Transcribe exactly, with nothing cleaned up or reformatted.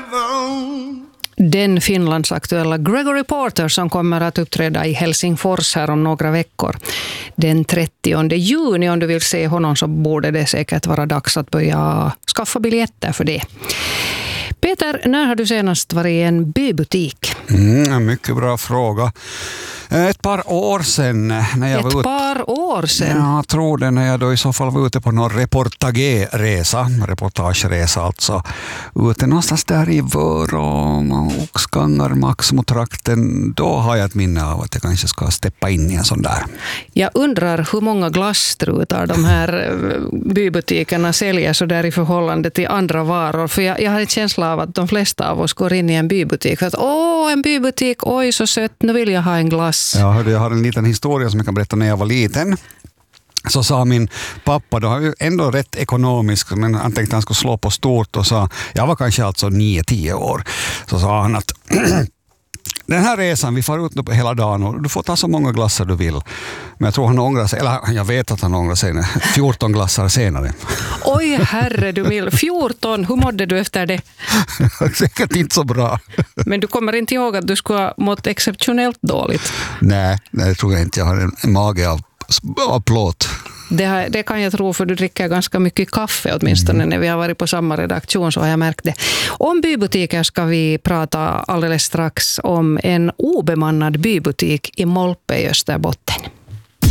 Den finlandsaktuella Gregory Porter som kommer att uppträda i Helsingfors här om några veckor. Den trettionde juni, om du vill se honom så borde det säkert vara dags att börja skaffa biljetter för det. Peter, när har du senast varit i en bybutik? Mm, en mycket bra fråga. Ett par år sedan. När jag Ett var ut... par år sedan? Ja, jag tror det, när jag då i så fall var ute på någon reportageresa, reportageresa alltså, ute någonstans där i Vörå, Oxgangar, Maxmo-trakten. Då har jag ett minne av att jag kanske ska steppa in i en sån där. Jag undrar hur många glasstrutar de här bybutikerna säljer så där i förhållande till andra varor. För jag, jag har en känsla av att de flesta av oss går in i en bybutik för att åh, en bybutik, oj så sött, nu vill jag ha en glass. Ja, hörde, jag har en liten historia som jag kan berätta när jag var liten. Så sa min pappa, då var ju ändå rätt ekonomisk, men han tänkte att han skulle slå på stort och sa, jag var kanske alltså nio tio år, så sa han att den här resan, vi får ut nu på hela dagen och du får ta så många glassar du vill. Men jag tror han ångrar sig, eller jag vet att han ångrar sig fjorton glassar senare. Oj herre du vill, fjorton, hur mådde du efter det? Säkert inte så bra. Men du kommer inte ihåg att du skulle ha mått exceptionellt dåligt? Nej, det tror jag inte. Jag har en, en mage av, av plåt. Det, här, det kan jag tro, för du dricker ganska mycket kaffe åtminstone. Mm. När vi har varit på samma redaktion så har jag märkt det. Om bybutiker ska vi prata alldeles strax om en obemannad bybutik i Molpe i Österbotten.